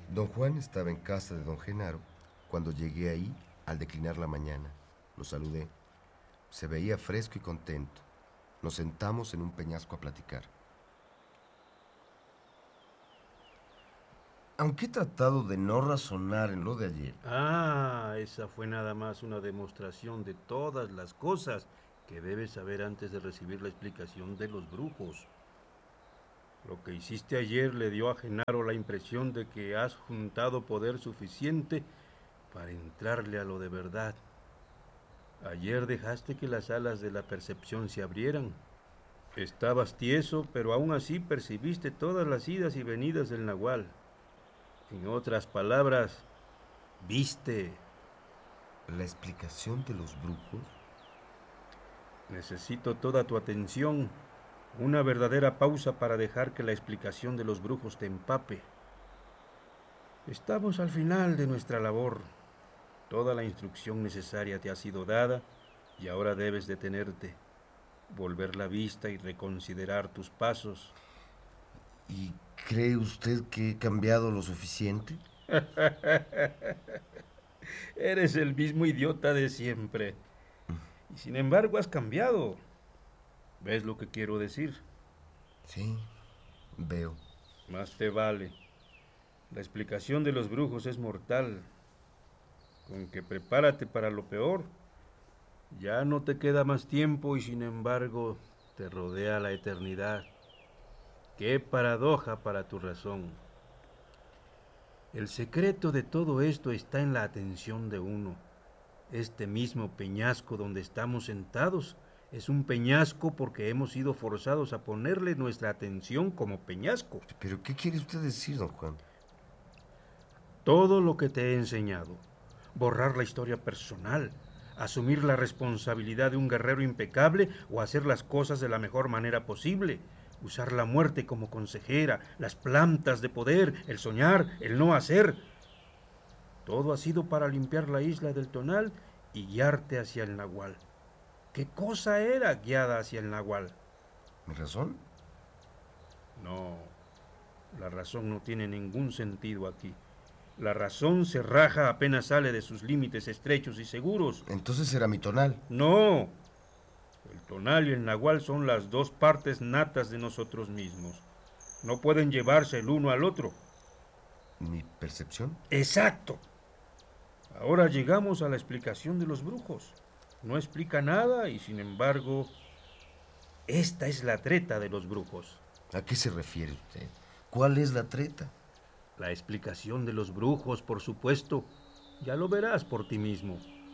Don Juan estaba en casa de don Genaro cuando llegué ahí al declinar la mañana. Lo saludé. Se veía fresco y contento. Nos sentamos en un peñasco a platicar. Aunque he tratado de no razonar en lo de ayer. Esa fue nada más una demostración de todas las cosas que debes saber antes de recibir la explicación de los brujos. Lo que hiciste ayer le dio a Genaro la impresión de que has juntado poder suficiente para entrarle a lo de verdad. Ayer dejaste que las alas de la percepción se abrieran. Estabas tieso, pero aún así percibiste todas las idas y venidas del Nahual. En otras palabras, viste. La explicación de los brujos. Necesito toda tu atención. Una verdadera pausa para dejar que la explicación de los brujos te empape. Estamos al final de nuestra labor. Toda la instrucción necesaria te ha sido dada y ahora debes detenerte, volver la vista y reconsiderar tus pasos. ¿Y cree usted que he cambiado lo suficiente? Eres el mismo idiota de siempre. Y sin embargo has cambiado. ¿Ves lo que quiero decir? Sí, veo. Más te vale. La explicación de los brujos es mortal. Con que prepárate para lo peor. Ya no te queda más tiempo y sin embargo te rodea la eternidad. Qué paradoja para tu razón. El secreto de todo esto está en la atención de uno. Este mismo peñasco donde estamos sentados es un peñasco porque hemos sido forzados a ponerle nuestra atención como peñasco. ¿Pero qué quiere usted decir, don Juan? Todo lo que te he enseñado, borrar la historia personal, asumir la responsabilidad de un guerrero impecable o hacer las cosas de la mejor manera posible, usar la muerte como consejera, las plantas de poder, el soñar, el no hacer. Todo ha sido para limpiar la isla del Tonal y guiarte hacia el Nahual. ¿Qué cosa era guiada hacia el Nahual? ¿Mi razón? No, la razón no tiene ningún sentido aquí. La razón se raja apenas sale de sus límites estrechos y seguros. Entonces era mi tonal. No, el tonal y el nahual son las dos partes natas de nosotros mismos. No pueden llevarse el uno al otro. ¿Mi percepción? Exacto. Ahora llegamos a la explicación de los brujos. No explica nada y sin embargo, esta es la treta de los brujos. ¿A qué se refiere usted? ¿Cuál es la treta? La explicación de los brujos, por supuesto, ya lo verás por ti mismo.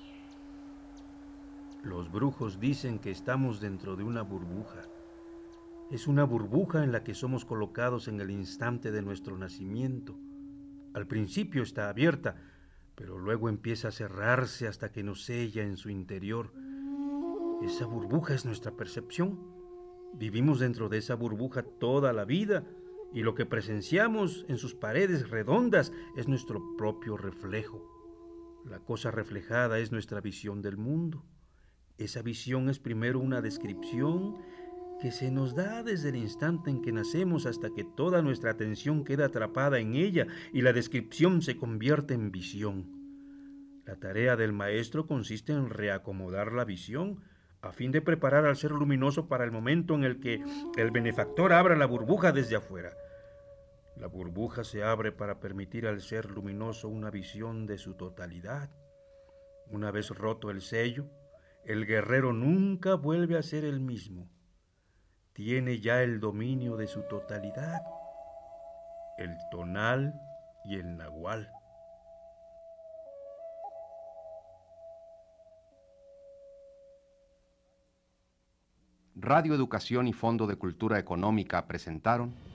Los brujos dicen que estamos dentro de una burbuja. Es una burbuja en la que somos colocados en el instante de nuestro nacimiento. Al principio está abierta, pero luego empieza a cerrarse hasta que nos sella en su interior. Esa burbuja es nuestra percepción. Vivimos dentro de esa burbuja toda la vida y lo que presenciamos en sus paredes redondas es nuestro propio reflejo. La cosa reflejada es nuestra visión del mundo. Esa visión es primero una descripción que se nos da desde el instante en que nacemos hasta que toda nuestra atención queda atrapada en ella y la descripción se convierte en visión. La tarea del maestro consiste en reacomodar la visión a fin de preparar al ser luminoso para el momento en el que el benefactor abra la burbuja desde afuera. La burbuja se abre para permitir al ser luminoso una visión de su totalidad. Una vez roto el sello, el guerrero nunca vuelve a ser el mismo. Tiene ya el dominio de su totalidad, el tonal y el nahual. Radio Educación y Fondo de Cultura Económica presentaron